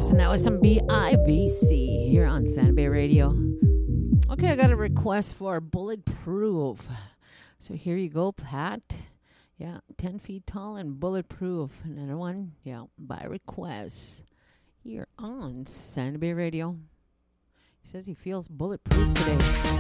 Yes, and that was some BIBC here on Santa Bay Radio. Okay, I got a request for Bulletproof. So here you go, Pat. Yeah, 10 feet tall and bulletproof. Another one, yeah, by request. Here on Santa Bay Radio. He says he feels bulletproof today.